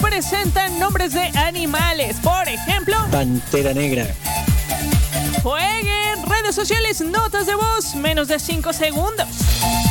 presentan nombres de animales. Por ejemplo, Pantera negra. jueguen redes sociales, notas de voz, menos de 5 segundos.